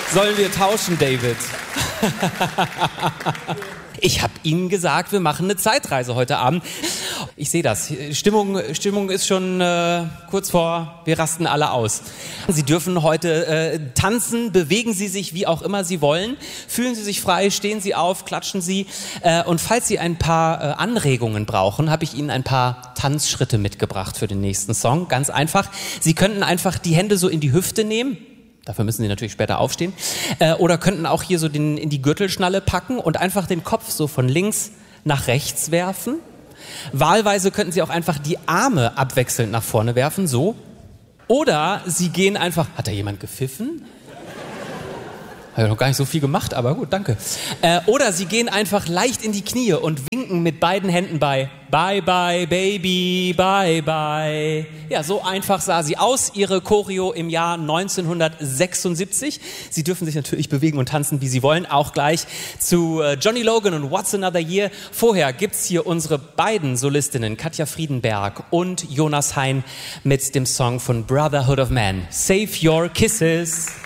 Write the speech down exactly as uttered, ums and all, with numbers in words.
Sollen wir tauschen, David? Ich habe Ihnen gesagt, wir machen eine Zeitreise heute Abend. Ich sehe das. Stimmung, Stimmung ist schon äh, kurz vor, wir rasten alle aus. Sie dürfen heute äh, tanzen, bewegen Sie sich, wie auch immer Sie wollen. Fühlen Sie sich frei, stehen Sie auf, klatschen Sie. Äh, und falls Sie ein paar äh, Anregungen brauchen, habe ich Ihnen ein paar Tanzschritte mitgebracht für den nächsten Song. Ganz einfach. Sie könnten einfach die Hände so in die Hüfte nehmen. Dafür müssen Sie natürlich später aufstehen. Äh, oder könnten auch hier so den, in die Gürtelschnalle packen und einfach den Kopf so von links nach rechts werfen. Wahlweise könnten Sie auch einfach die Arme abwechselnd nach vorne werfen, so. Oder Sie gehen einfach... Hat da jemand gepfiffen? Habe ich noch gar nicht so viel gemacht, aber gut, danke. Äh, oder Sie gehen einfach leicht in die Knie und winken mit beiden Händen bei Bye Bye Baby, Bye Bye. Ja, so einfach sah sie aus, ihre Choreo im Jahr neunzehnhundertsechsundsiebzig. Sie dürfen sich natürlich bewegen und tanzen, wie Sie wollen, auch gleich zu äh, Johnny Logan und What's Another Year. Vorher gibt's hier unsere beiden Solistinnen, Katja Friedenberg und Jonas Hein mit dem Song von Brotherhood of Man. Save Your Kisses.